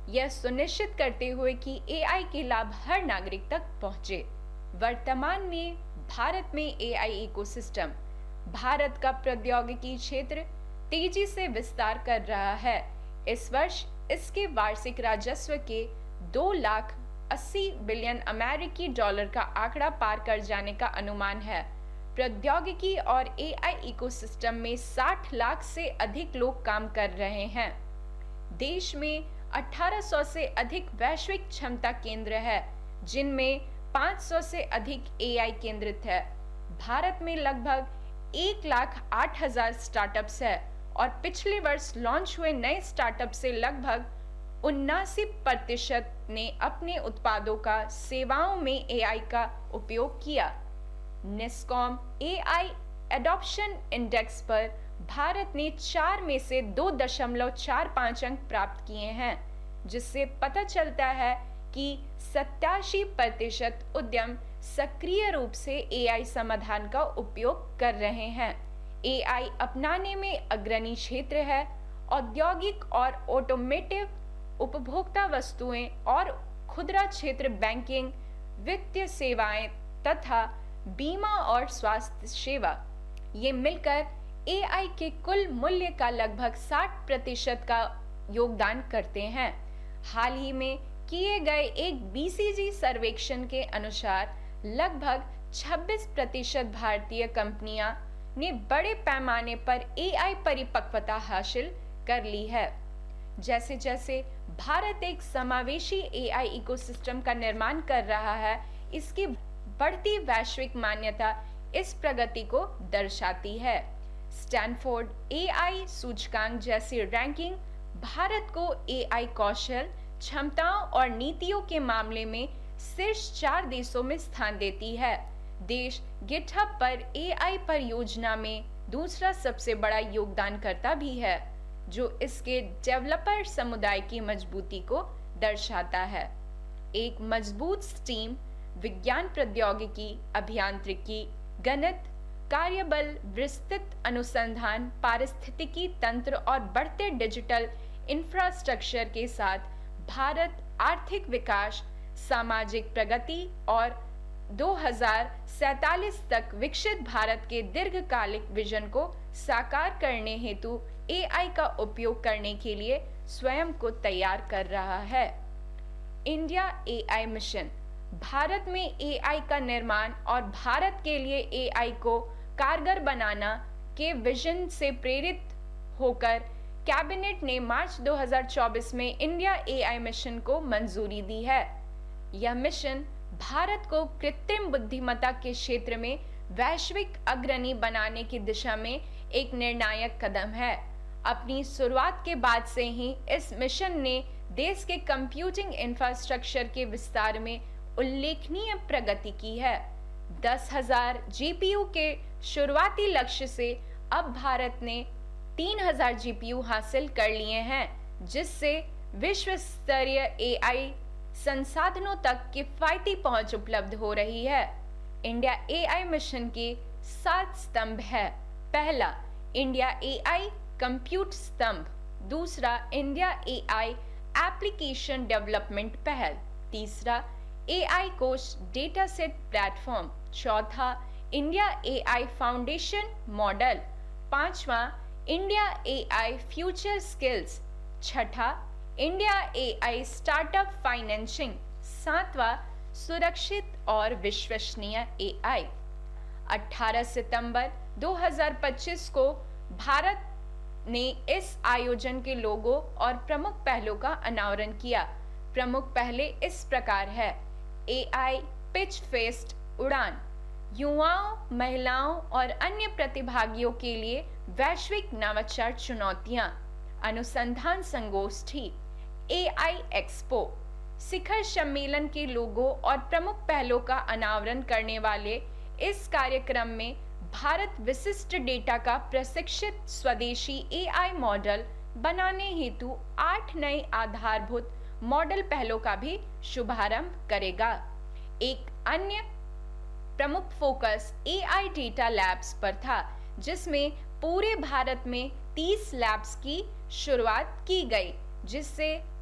यह सुनिश्चित करते हुए कि एआई के लाभ हर नागरिक तक पहुंचे। वर्तमान में भारत में एआई इकोसिस्टम, भारत का प्रौद्योगिकी क्षेत्र तेजी से विस्तार कर रहा है। इस वर्ष इसके वार्षिक राजस्व के 2,80 बिलियन अमेरिकी डॉलर का आंकड़ा पार कर जाने का अनुमान है। प्रौद्योगिकी और एआई इकोसिस्टम में 60 लाख से अधिक लोग काम कर रहे हैं। देश में 1800 से अधिक वैश्विक क्षमता केंद्र है, जिनमें 500 से अधिक एआई केंद्रित है। भारत में लगभग 1,08,000 स्टार्टअप्स है और पिछले वर्ष लॉन्च हुए नए स्टार्टअप से लगभग 79% ने अपने उत्पादों का सेवाओं में एआई का उपयोग किया। निस्कॉम एआई एडॉप्शन इंडेक्स पर भारत ने 4 में से 2.45 अंक प्राप्त किए हैं, जिससे पता चलता है कि 87% उद्यम सक्रिय रूप से एआई समाधान का उपयोग कर रहे हैं। एआई अपनाने में अग्रणी क्षेत्र है। औद्योगिक और ऑटोमेटिव, उपभोक्ता वस्तुएं और खुदरा क्षेत्र, बैंकिंग, वित्तीय सेवाएं तथा बीमा और स्वास्थ्य सेवा, ये मिलकर एआई के कुल मूल्य का लगभग 60% का योगदान करते हैं। हाल ही में किए गए एक बीसीजी सर्वेक्षण के अनुसार लगभग 26% भारतीय कंपनियां ने बड़े पैमाने पर एआई परिपक्वता हासिल कर ली है। जैसे जैसे भारत एक समावेशी एआई इकोसिस्टम का निर्माण कर रहा है, इसकी बढ़ती वैश्विक मान्यता इस प्रगति को दर्शाती है। स्टैनफोर्ड एआई सूचकांक जैसी रैंकिंग भारत को एआई कौशल, क्षमताओं और नीतियों के मामले में शीर्ष 4 देशों में स्थान देती है। देश गिटहब पर एआई परियोजना में दूसरा सबसे बड़ा योगदानकर्ता भी है, जो इसके डेवलपर समुदाय की मजबूती को दर्शाता है। एक मजबूत स्टीम, विज्ञान, प्रौद्योगिकी, अभियांत्रिकी, गणित, कार्यबल, विस्तृत अनुसंधान, पारिस्थितिकी तंत्र और बढ़ते डिजिटल इंफ्रास्ट्रक्चर के साथ भारत आर्थिक विकास, सामाजिक प्रगति और 2047 तक विकसित भारत के दीर्घकालिक विजन को साकार करने हेतु एआई का उपयोग करने के लिए स्वयं को तैयार कर रहा है। इंडिया एआई मिशन, भारत में एआई का निर्माण और भारत के लिए एआई को कारगर बनाना के विजन से प्रेरित होकर कैबिनेट ने मार्च 2024 में इंडिया एआई मिशन को मंजूरी दी है। यह मिशन भारत को कृत्रिम बुद्धिमत्ता के क्षेत्र में वैश्विक अग्रणी बनाने की दिशा में एक निर्णायक कदम है। अपनी शुरुआत के बाद से ही इस मिशन ने देश के कंप्यूटिंग इंफ्रास्ट्रक्चर के विस्तार में उल्लेखनीय प्रगति की है। 10,000 जीपीयू के शुरुआती लक्ष्य से अब भारत ने 3,000 जीपीयू हासिल कर लिए हैं, जिससे विश्व स्तरीय एआई संसाधनों तक किफायती पहुंच उपलब्ध हो रही है। इंडिया एआई मिशन के 7 स्तंभ है। पहला, इंडिया एआई कंप्यूट स्तंभ। दूसरा, इंडिया एआई एप्लीकेशन डेवलपमेंट पहल। तीसरा, एआई कोष डेटा सेट प्लेटफॉर्म। चौथा, इंडिया एआई फाउंडेशन मॉडल। पांचवा, इंडिया एआई फ्यूचर स्किल्स। छठा, इंडिया एआई स्टार्टअप फाइनेंसिंग। सातवां, सुरक्षित और विश्वसनीय एआई। 18 सितंबर 2025 को भारत ने इस आयोजन के लोगो और प्रमुख पहलों का अनावरण किया। प्रमुख पहले इस प्रकार है। एआई पिच फेस्ट उड़ान, युवाओं, महिलाओं और अन्य प्रतिभागियों के लिए वैश्विक नवाचार चुनौतियां। अनुसंधान संगोष्ठी, एआई एक्सपो, शिखर सम्मेलन के लोगो और प्रमुख पहलों का अनावरण करने वाले इस कार्यक्रम में भारत विशिष्ट डेटा का प्रशिक्षित स्वदेशी एआई मॉडल बनाने हेतु 8 नए आधारभूत मॉडल पहलों का भी शुभारंभ करेगा। एक अन्य प्रमुख फोकस एआई डेटा लैब्स पर था, जिसमें पूरे भारत में 30 लैब्स की शुरुआत की गई, जिससे